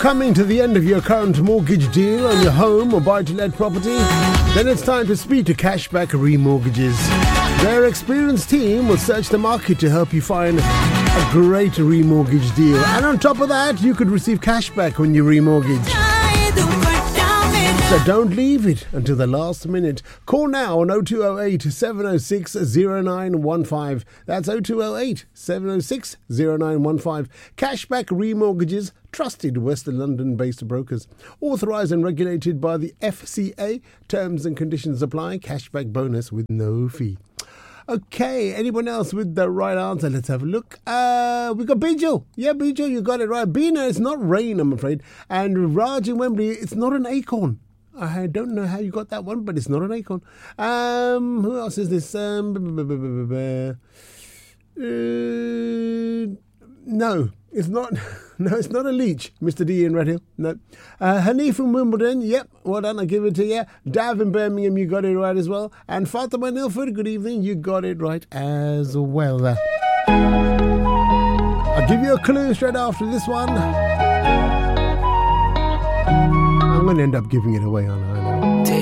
coming to the end of your current mortgage deal on your home or buy-to-let property? Then it's time to speak to Cashback Remortgages. Their experienced team will search the market to help you find a great remortgage deal. And on top of that, you could receive cashback when you remortgage. So don't leave it until the last minute. Call now on 0208 706 0915. That's 0208 706 0915. Cashback Remortgages, trusted West London-based brokers. Authorised and regulated by the FCA. Terms and conditions apply. Cashback bonus with no fee. Okay, anyone else with the right answer? Let's have a look. We got Bijou. Yeah, Bijou, you got it right. Bina, it's not rain, I'm afraid. And Raj in Wembley, it's not an acorn. I don't know how you got that one, but it's not an acorn. Who else is this? No, it's not. No, it's not a leech, Mr. D in Redhill. No. Hanif from Wimbledon. Yep, well done. I give it to you. Dav in Birmingham, you got it right as well. And Fatima in Ilford, good evening. You got it right as well. I'll give you a clue straight after this one. I'm going to end up giving it away, aren't I?